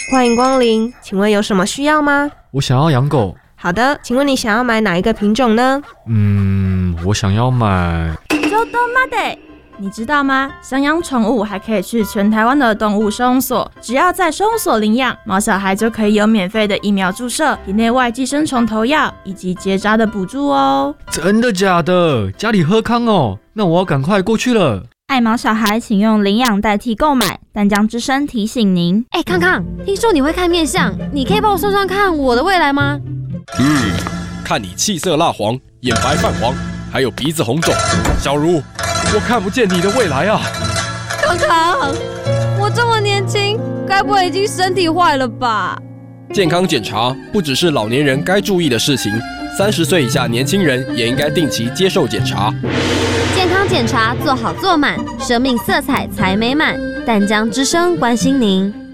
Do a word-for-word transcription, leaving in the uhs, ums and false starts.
欢迎光临，请问有什么需要吗？ 我想要养狗。 好的，请问你想要买哪一个品种呢？ 嗯，我想要买。 周东妈的，你知道吗？想养宠物还可以去全台湾的动物收容所，只要在收容所领养，毛小孩就可以有免费的疫苗注射、体内外寄生虫投药以及结扎的补助哦。 真的假的？家里喝康哦，那我要赶快过去了。 爱毛小孩请用领养代替购买，淡江之声提醒您。 哎，康康，听说你会看面相，你可以帮我算算看我的未来吗？ 嗯，看你气色蜡黄，眼白泛黄，还有鼻子红肿，小茹，我看不见你的未来啊！ 康康，我这么年轻，该不会已经身体坏了吧？ 健康检查不只是老年人该注意的事情，三十岁以下年轻人也应该定期接受检查。 健康检查做好做满，生命色彩才美满。淡江之声关心您。